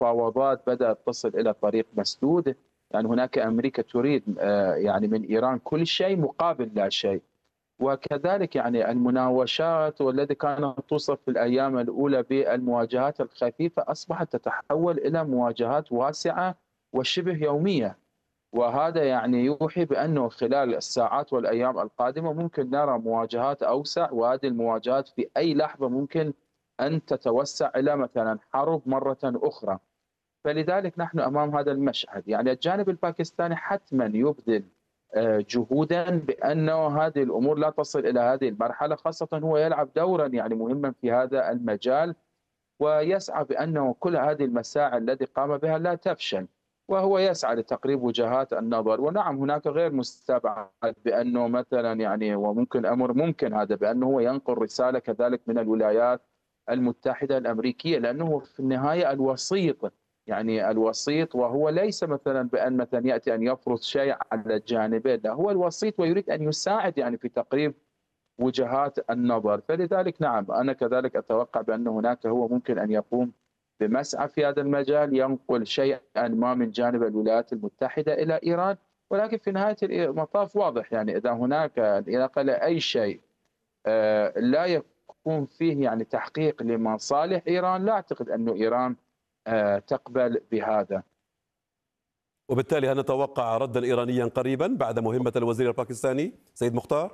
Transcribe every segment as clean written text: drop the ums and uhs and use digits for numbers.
المفاوضات بدأت تصل إلى طريق مسدود. يعني هناك أمريكا تريد يعني من إيران كل شيء مقابل لا شيء. وكذلك يعني المناوشات والذي كانت توصف في الأيام الأولى بالمواجهات الخفيفة أصبحت تتحول إلى مواجهات واسعة وشبه يومية. وهذا يعني يوحي بأنه خلال الساعات والأيام القادمة ممكن نرى مواجهات أوسع، وهذه المواجهات في أي لحظة ممكن أن تتوسع إلى مثلا حرب مرة أخرى. فلذلك نحن أمام هذا المشهد. يعني الجانب الباكستاني حتما يبذل جهودا بأنه هذه الأمور لا تصل إلى هذه المرحلة، خاصة هو يلعب دورا يعني مهما في هذا المجال، ويسعى بأنه كل هذه المساعي التي قام بها لا تفشل، وهو يسعى لتقريب وجهات النظر. ونعم هناك غير مستبعد بأنه مثلا يعني وممكن أمر ممكن هذا بأنه هو ينقل رسالة كذلك من الولايات المتحدة الأمريكية، لأنه في النهاية الوسيط، يعني الوسيط، وهو ليس مثلا بأن مثلا يأتي أن يفرض شيء على الجانبين، لا هو الوسيط ويريد أن يساعد يعني في تقريب وجهات النظر. فلذلك نعم أنا كذلك أتوقع بأن هناك هو ممكن أن يقوم بمسعى في هذا المجال، ينقل شيئا ما من جانب الولايات المتحدة إلى إيران. ولكن في نهاية المطاف واضح يعني إذا هناك نقل أي شيء لا يكون فيه يعني تحقيق لمصالح إيران، لا أعتقد أن إيران تقبل بهذا. وبالتالي هل نتوقع ردا إيرانيا قريبا بعد مهمة الوزير الباكستاني سيد مختار؟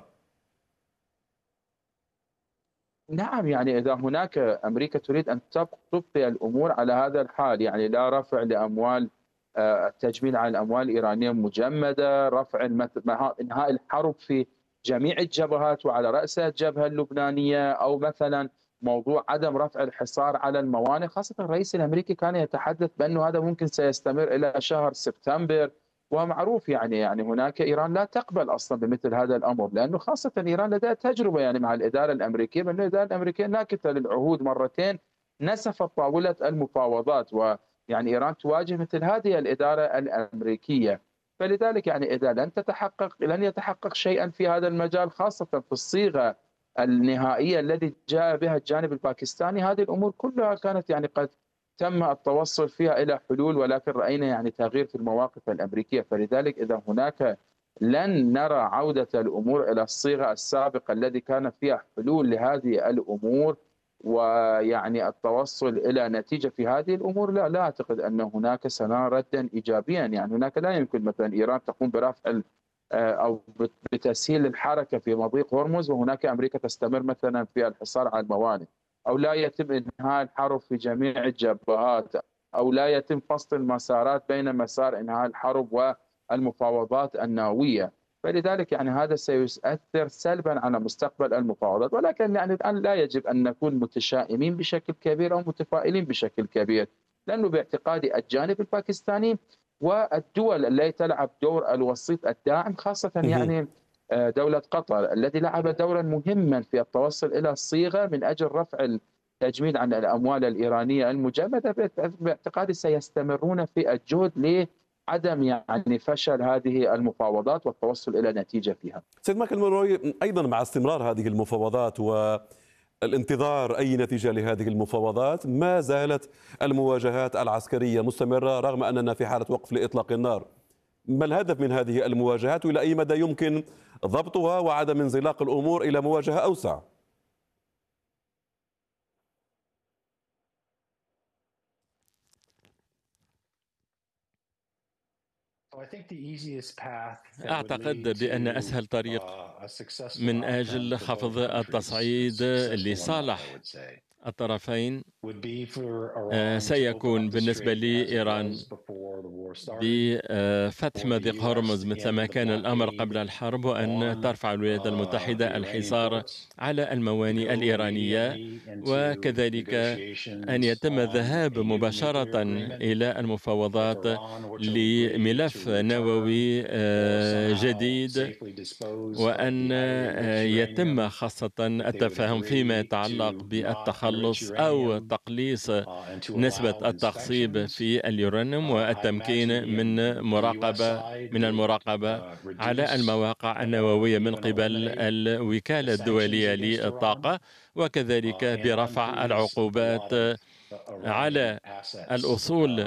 نعم يعني إذا هناك أمريكا تريد أن تبقي الأمور على هذا الحال، يعني لا رفع لأموال التجميل على الأموال الإيرانية مجمدة، رفع إنهاء الحرب في جميع الجبهات وعلى رأسها الجبهة اللبنانية، أو مثلا موضوع عدم رفع الحصار على الموانئ. خاصة الرئيس الأمريكي كان يتحدث بأنه هذا ممكن سيستمر إلى شهر سبتمبر. ومعروف يعني هناك ايران لا تقبل اصلا بمثل هذا الامر، لانه خاصه ايران لديها تجربه يعني مع الاداره الامريكيه، بان الاداره الامريكيه ناكثه للعهود مرتين، نسفت طاوله المفاوضات، ويعني ايران تواجه مثل هذه الاداره الامريكيه. فلذلك يعني اذا لن يتحقق شيئا في هذا المجال، خاصه في الصيغه النهائيه الذي جاء بها الجانب الباكستاني، هذه الامور كلها كانت يعني قد تم التوصل فيها إلى حلول، ولكن رأينا يعني تغيير في المواقف الأمريكية. فلذلك إذا هناك لن نرى عودة الأمور إلى الصيغة السابقة الذي كان فيها حلول لهذه الأمور ويعني التوصل إلى نتيجة في هذه الأمور، لا أعتقد أن هناك سنرى ردا إيجابيا. يعني هناك لا يمكن مثلا إيران تقوم برفع أو بتسهيل الحركة في مضيق هرمز وهناك أمريكا تستمر مثلا في الحصار على الموانئ، أو لا يتم إنهاء الحرب في جميع الجبهات، أو لا يتم فصل المسارات بين مسار إنهاء الحرب والمفاوضات النووية. فلذلك يعني هذا سيؤثر سلبا على مستقبل المفاوضات. ولكن يعني الآن لا يجب أن نكون متشائمين بشكل كبير أو متفائلين بشكل كبير، لأنه باعتقادي الجانب الباكستاني والدول التي تلعب دور الوسيط الداعم، خاصة يعني دولة قطر التي لعبت دورا مهما في التوصل إلى الصيغة من أجل رفع التجميد عن الأموال الإيرانية المجمدة، باعتقادي سيستمرون في الجهد لعدم يعني فشل هذه المفاوضات والتوصل إلى نتيجة فيها. سيد مايكل مونروي، أيضا مع استمرار هذه المفاوضات والانتظار أي نتيجة لهذه المفاوضات، ما زالت المواجهات العسكرية مستمرة رغم أننا في حالة وقف لإطلاق النار. ما الهدف من هذه المواجهات وإلى أي مدى يمكن ضبطها وعدم انزلاق الأمور إلى مواجهة أوسع؟ أعتقد بأن أسهل طريق من أجل خفض التصعيد لصالح الطرفين سيكون بالنسبة لإيران بفتح مضيق هرمز مثل ما كان الأمر قبل الحرب، وأن ترفع الولايات المتحدة الحصار على الموانئ الإيرانية، وكذلك أن يتم الذهاب مباشرة إلى المفاوضات لملف نووي جديد، وأن يتم خاصة التفاهم فيما يتعلق بالتخلص أو تقليص نسبة التخصيب في اليورانيوم والتمكين من المراقبة على المواقع النووية من قبل الوكالة الدولية للطاقة، وكذلك برفع العقوبات على الأصول